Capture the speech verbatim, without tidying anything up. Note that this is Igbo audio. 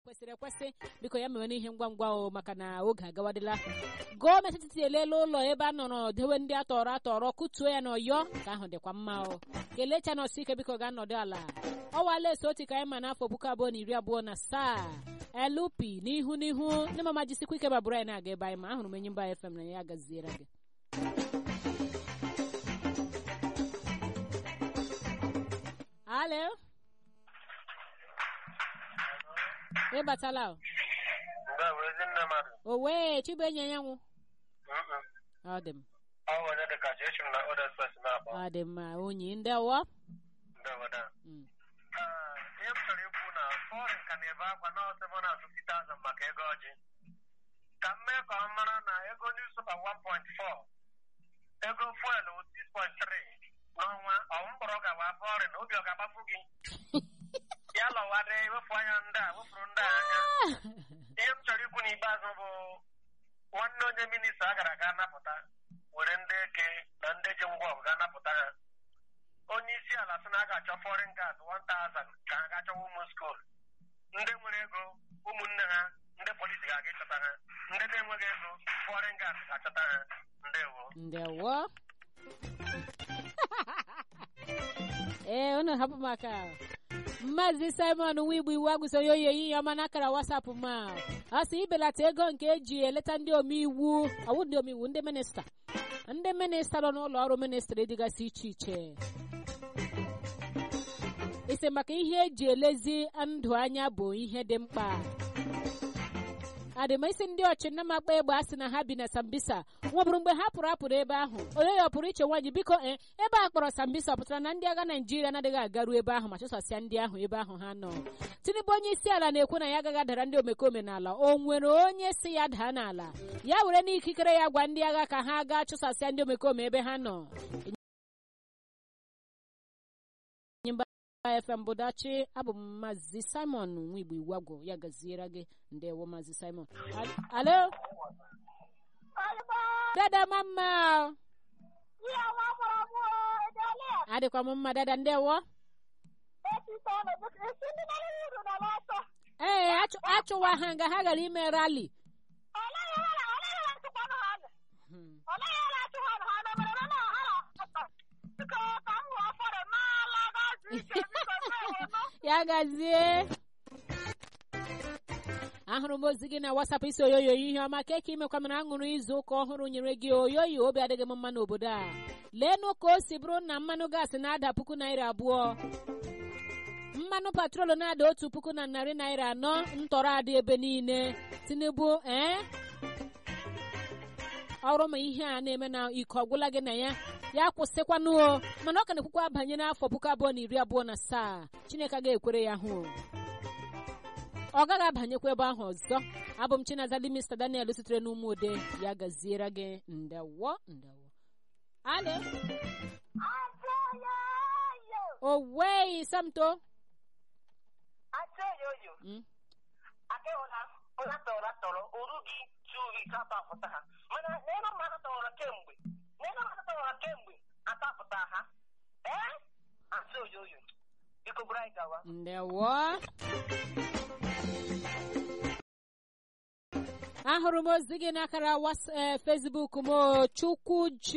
kwesịrị ekwesị biko ya mewe n'ihe ngwa ngwa o maka na oge agawadịla. Gọọmenti etiti elela ụlọ ebe a nọrọ dewe ndị atọrọ atọrọ kụtuo ya n'Ọyọ ka ahụ dịkwa mma o. Kelecha nọsụ ike biko ga nọdụ ala. Ọwala eso oti ka anyị ma n'afọ puku abụọ na iri abụọ na asaa. L P n'ihu n'ihu ndị mama jisikwa ike babụrụ anyị na-aga ebe anyị ma ahụrụ m enyi mba F M na ya gaziere gị. Alo. Ị batala o? Owe chibenye yanwụ. Ọ dị m. Ọ dị mma onye ndị ọwọ. Ihe m chọrọ ikwu na foreign ka na-ebe akwa na seven hundred fifty thousand maka ego ọjị. Ka m mee ka ọ mara na ego newspaper one point four, ego fuel six point three n'ọnwa ọmkpọrọ gawa foreign obi ọ ga-agbafu gị. Ya lọwade wepụ anya ndị a wepụrụ ndị a anya. Ihe m chọrọ ikwu n'ikpeazụ bụ nwanne onye minista a gara aga napụta were ndị eke na ndị ji ngwa ọgụ ga-anapụta ha. Onye isi ala sị na a ga-achọ foreign guard one thousand ka ha ga-achọwa ụmụ skuul. Ndị nwere ego ụmụnne ha ndị polisi ga-aga ịchọta ha. Ndị na-enweghị ego foreign guard ga-achọta ha. Ndewo. Ndewo. Ee, unu hapụ maka Maazị Simon Nwigbo iwu agụso yoyo yi ya ọma n'akara WhatsApp ma ọ sị ibelata ego nke eji eleta ndị omeiwu ọwụ ndị omeiwu ndị minista ndị minista nọ n'ụlọ ọrụ ministri dịgasị iche iche. Ise maka ihe eji elezi ndụ anya bụ ihe dị mkpa. Adịmaisi ndị ọchịnna makpa egbe asị na ha bi na Sambisa nwebụrụ mgbe ha pụrụ apụrụ ebe ahụ onye ya pụrụ iche nwaanyị biko e ebe a kpọrọ Sambisa pụtara na ndị agha Naịjirịa na-adịghị agaru ebe ahụ ma chụsasịa ndị ahụ ebe ahụ ha nọ. Tinubu onye isi ala na-ekwu na ya agaghị adara ndị omekome n'ala. O nwere onye si ya daa n'ala ya were n'ikikere ya gwa ndị agha ka ha gaa chụsasịa ndị omekome ebe ha nọ. F M Bodachi abụ Maazị Simon Nwigbo Iwagwo ya gaziere gị. Ndewo Maazị Simon. Alo. Dada mama. Adịkwa m mma dada ndewo. Ee achụwa ha nga ha gara ime rally. Ya gazie. Ahụrụ m ozi gị na WhatsApp isi oyoyo ihe ọma ka eke imekwa mana aṅụrụ izu ụka ọhụrụ nyere gị oyoyo obi adịghị m mma n'obodo a. Leenụ ka o si bụrụ na mmanụ gaasị na-ada puku naira abụọ. Mmanụ patrolu na-ada otu puku na narị naira anọ ntọrọ adị ebe niile. Tinubu ee ọrụ ma ihe a na-eme na ike ọgwụla gị na ya ya kwụsịkwanụ o mana ọ ka na-ekwukwa banye n'afọ puku abụọ na iri abụọ na asaa. Chineke ga-ekwere ya hụ ọ gaghị abanyekwa ebe ahụ ọzọ. Abụ m Chinazali Mister Daniel sitere n'ụmụ ode ya gaziere gị. Ndewo ndewo. Ale owe samto Mm. Ake ona ona tọrọ tọrọ oru gị tuuri ka apapụta ha mana n'ebe mmadụ tọrọ kemgbe n'ebe mmadụ tọrọ kemgbe apapụta ha ee asị oyoyo biko bụrụ anyị gawa. Ndewo. Ahụrụ m ozi gị n'akara Facebook m Chukwu